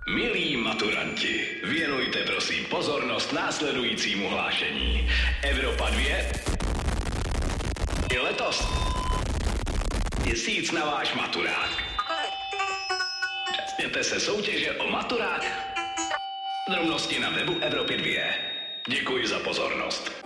Milí maturanti, věnujte prosím pozornost následujícímu hlášení. Evropa 2 je letos měsíc na váš maturák. Účastněte se soutěže o maturák. Drobnosti na webu Evropy 2. Děkuji za pozornost.